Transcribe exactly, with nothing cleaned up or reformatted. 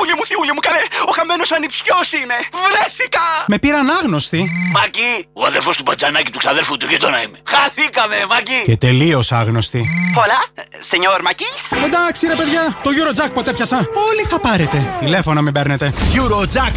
Θιούλη μου, θιούλη μου, καλέ. Ο χαμένος ανιψιός είμαι. Βρέθηκα. Με πήραν άγνωστοι. Μάκη, ο αδερφός του Μπατζανάκη του ξαδέρφου του γείτονα είμαι. Χαθήκαμε, Μάκη. Και τελείως άγνωστοι. Πολλά, σενιόρ Μακής. Εντάξει ρε παιδιά, το Eurojackpot έπιασα. Όλοι θα πάρετε. Τηλέφωνα μην παίρνετε. Eurojackpot.